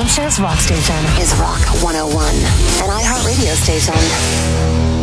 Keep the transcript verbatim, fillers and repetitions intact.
Hampshire's rock station is Rock one oh one, an iHeartRadio station.